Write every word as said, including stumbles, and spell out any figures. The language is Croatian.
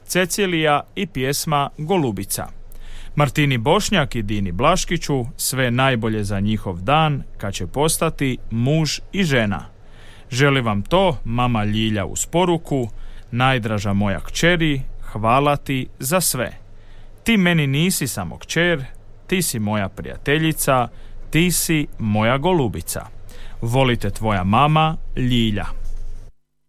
Cecilija i pjesma Golubica. Martini Bošnjak i Dini Blaškiću sve najbolje za njihov dan kad će postati muž i žena. Želim vam to, mama Ljilja uz poruku, najdraža moja kćeri, hvala ti za sve. Ti meni nisi samo kćer, ti si moja prijateljica, ti si moja golubica. Volite tvoja mama Ljilja.